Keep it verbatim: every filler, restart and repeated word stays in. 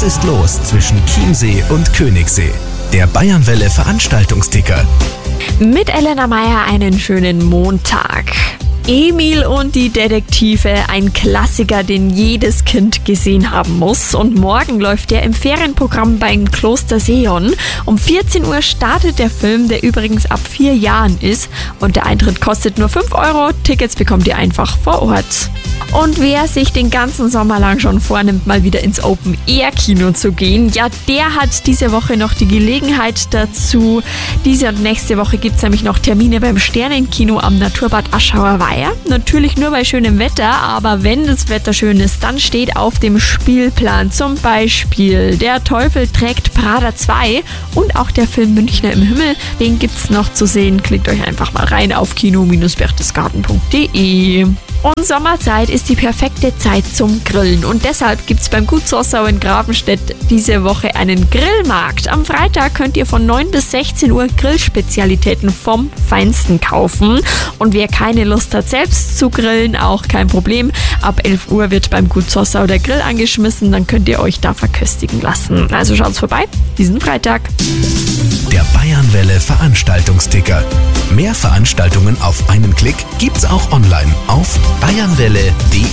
ist los zwischen Chiemsee und Königssee? Der Bayernwelle Veranstaltungsticker. Mit Elena Meyer einen schönen Montag. Emil und die Detektive, ein Klassiker, den jedes Kind gesehen haben muss. Und morgen läuft der im Ferienprogramm beim Kloster Seeon. Um vierzehn Uhr startet der Film, der übrigens ab vier Jahren ist. Und der Eintritt kostet nur fünf Euro. Tickets bekommt ihr einfach vor Ort. Und wer sich den ganzen Sommer lang schon vornimmt, mal wieder ins Open-Air-Kino zu gehen, ja, der hat diese Woche noch die Gelegenheit dazu. Diese und nächste Woche gibt es nämlich noch Termine beim Sternenkino am Naturbad Aschauer Weiher. Natürlich nur bei schönem Wetter, aber wenn das Wetter schön ist, dann steht auf dem Spielplan zum Beispiel Der Teufel trägt Prada zwei und auch der Film Münchner im Himmel. Den gibt's noch zu sehen. Klickt euch einfach mal rein auf kino Bindestrich berchtesgaden punkt de. Und Sommerzeit ist die perfekte Zeit zum Grillen. Und deshalb gibt es beim Gut Zossau in Gravenstedt diese Woche einen Grillmarkt. Am Freitag könnt ihr von neun bis sechzehn Uhr Grillspezialitäten vom Feinsten kaufen. Und wer keine Lust hat, selbst zu grillen, auch kein Problem. Ab elf Uhr wird beim Gut Zossau der Grill angeschmissen. Dann könnt ihr euch da verköstigen lassen. Also schaut's vorbei, diesen Freitag. Der Bayernwelle Veranstaltungsticker. Mehr Veranstaltungen auf einen Klick gibt's auch online auf bayernwelle punkt de.